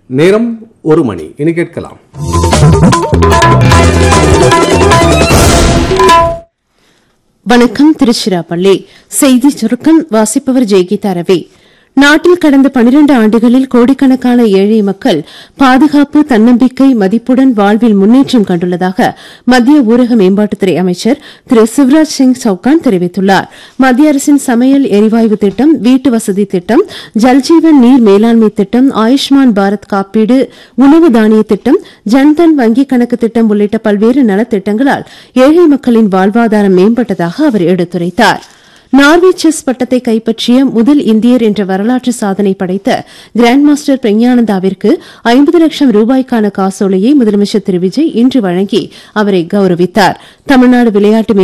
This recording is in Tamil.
நேரம் 1 மணி. இனி கேட்கலாம் வணக்கம். திருச்சிராப்பள்ளி செய்தி சுருக்கம் வாசிப்பவர் ஜெயகீதா ரவி. நாட்டில் கடந்த 12 ஆண்டுகளில் கோடிக்கணக்கான ஏழை மக்கள் பாதுகாப்பு, தன்னம்பிக்கை, மதிப்புடன் வாழ்வில் முன்னேற்றம் கண்டுள்ளதாக மத்திய ஊரக மேம்பாட்டுத்துறை அமைச்சர் திரு சிவராஜ் சிங் சௌகான் தெரிவித்துள்ளார். மத்திய அரசின் சமையல் எரிவாயு திட்டம், வீட்டு வசதி திட்டம், ஜல்ஜீவன் நீர் மேலாண்மை திட்டம், ஆயுஷ்மான் பாரத் காப்பீடு, உணவு தானிய திட்டம், ஜன்தன் வங்கிக் கணக்கு திட்டம் உள்ளிட்ட பல்வேறு நலத்திட்டங்களால் ஏழை மக்களின் வாழ்வாதாரம் மேம்பட்டதாக அவர் எடுத்துரைத்தார். நார்வே செஸ் பட்டத்தை கைப்பற்றிய முதல் இந்தியர் என்ற வரலாற்று சாதனை படைத்த கிராண்ட் மாஸ்டர் பிரக்ஞானந்தாவிற்கு 50 லட்சம் ரூபாய்க்கான காசோலையை முதலமைச்சர் திரு விஜய் இன்று வழங்கி அவரை கௌரவித்தார். தமிழ்நாடு விளையாட்டு